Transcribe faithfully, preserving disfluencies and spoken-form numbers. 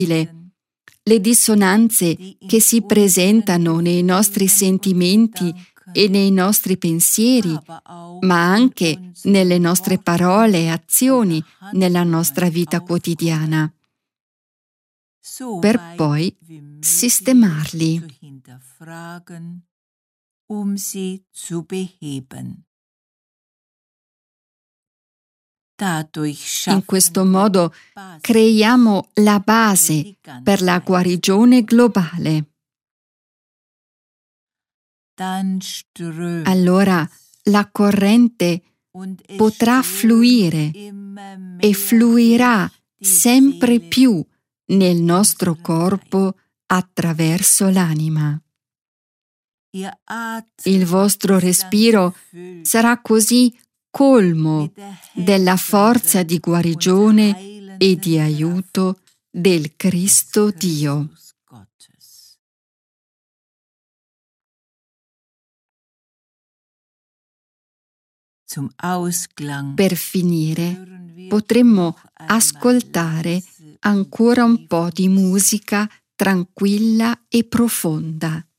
le dissonanze che si presentano nei nostri sentimenti e nei nostri pensieri, ma anche nelle nostre parole e azioni nella nostra vita quotidiana, per poi sistemarli. Um sie zu beheben. In questo modo creiamo la base per la guarigione globale. Allora la corrente potrà fluire e fluirà sempre più nel nostro corpo attraverso l'anima. Il vostro respiro sarà così colmo della forza di guarigione e di aiuto del Cristo Dio. Per finire, potremmo ascoltare ancora un po' di musica tranquilla e profonda.